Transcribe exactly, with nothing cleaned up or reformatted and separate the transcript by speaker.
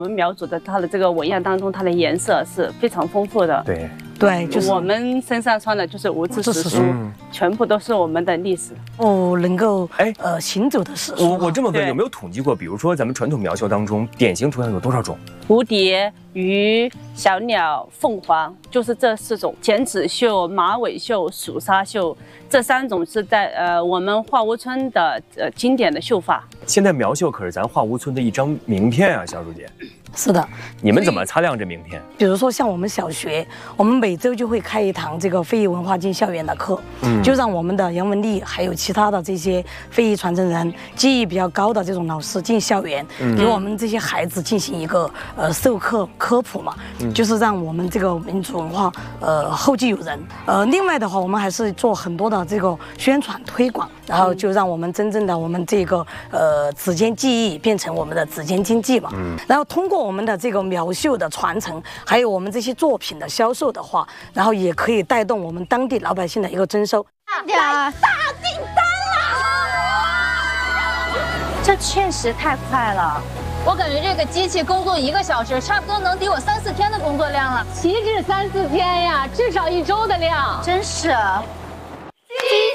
Speaker 1: 我们苗族的它的这个纹样当中，它的颜色是非常丰富的。
Speaker 2: 对
Speaker 3: 对，就是
Speaker 1: 我们身上穿的就是无字史书，
Speaker 2: 嗯、
Speaker 1: 全部都是我们的历史。
Speaker 3: 哦，能够
Speaker 2: 哎
Speaker 3: 呃行走的史书。
Speaker 2: 我我这么问，有没有统计过？比如说咱们传统苗绣当中，典型图案有多少种？
Speaker 1: 蝴蝶、鱼、小鸟、凤凰，就是这四种。剪纸绣、马尾绣、蜀纱绣，这三种是在呃我们画屋村的呃经典的绣法。
Speaker 2: 现在苗绣可是咱画屋村的一张名片啊，小茹姐。
Speaker 3: 是的，
Speaker 2: 你们怎么擦亮这名片？
Speaker 3: 比如说像我们小学，我们每周就会开一堂这个非遗文化进校园的课，嗯，就让我们的杨文丽还有其他的这些非遗传承人、技艺比较高的这种老师进校园，嗯、给我们这些孩子进行一个呃授课科普嘛，嗯、就是让我们这个民族文化呃后继有人。呃，另外的话，我们还是做很多的这个宣传推广，然后就让我们真正的我们这个呃指尖技艺变成我们的指尖经济嘛，嗯，然后通过我们的这个苗绣的传承，还有我们这些作品的销售的话，然后也可以带动我们当地老百姓的一个征收。
Speaker 4: 来大订单了！这确实太快了，我感觉这个机器工作一个小时，差不多能抵我三四天的工作量了。
Speaker 5: 岂止三四天呀，至少一周的量。
Speaker 4: 真是。